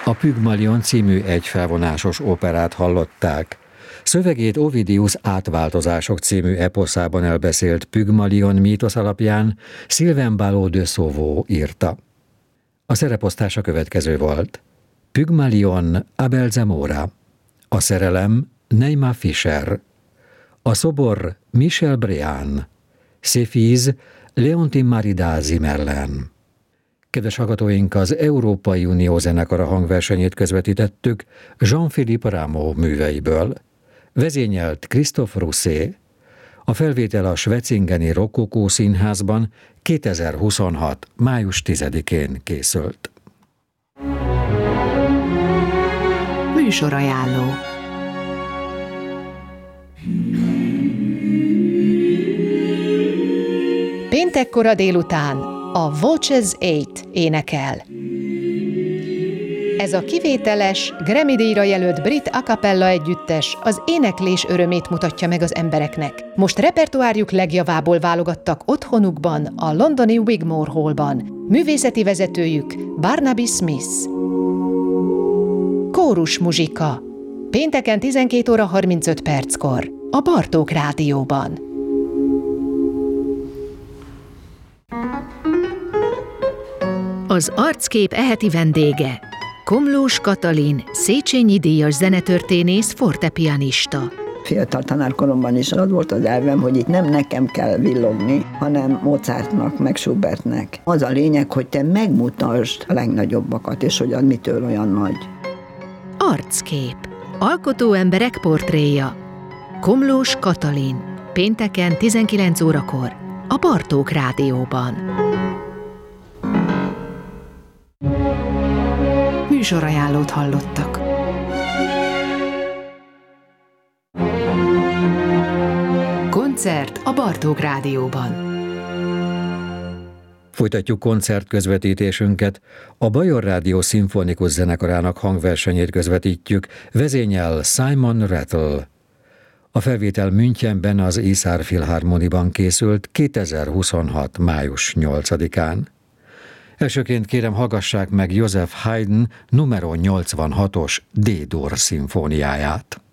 A Pygmalion című egyfelvonásos operát hallották. Szövegét Ovidius Átváltozások című eposzában elbeszélt Pygmalion mítosz alapján Sylvain Ballot de Sauvaux írta. A szereposztása következő volt. Pygmalion Abel Zamora, a szerelem Neima Fischer, a szobor Michel Brian, Széfiz Leontin Marida Zimmerlen. Kedves hallgatóink, az Európai Unió zenekara hangversenyét közvetítettük Jean-Philippe Rameau műveiből. Vezényelt Christophe Rousset. A felvétel a Schwetzingeni Rokokó Színházban 2026. május 10-én készült. Műsorajánló. Péntek kora délután a Voces 8 énekel. Ez a kivételes, Grammy-díjra jelölt brit a cappella együttes az éneklés örömét mutatja meg az embereknek. Most repertoárjuk legjavából válogattak otthonukban, a londoni Wigmore Hallban. Művészeti vezetőjük Barnaby Smith. Kórus muzsika. Pénteken 12 óra 35 perckor a Bartók Rádióban. Az Arckép eheti vendége Komlós Katalin, Széchenyi díjas zenetörténész, fortepianista. Fiatal tanárkoromban is az volt az elvem, hogy itt nem nekem kell villogni, hanem Mozartnak, meg Schubertnek. Az a lényeg, hogy te megmutasd a legnagyobbakat, és hogy az mitől olyan nagy. Arckép. Alkotó emberek portréja. Komlós Katalin. Pénteken 19 órakor a Bartók Rádióban. Műsorajánlót hallottak. Koncert a Bartók Rádióban. Folytatjuk koncertközvetítésünket. A Bajor Rádió szimfonikus zenekarának hangversenyét közvetítjük, vezényel Simon Rattle. A felvétel Münchenben az Isar Philharmoniban készült 2026. május 8-án. Elsőként kérem, hallgassák meg Joseph Haydn numero 86-os D-dur szimfóniáját.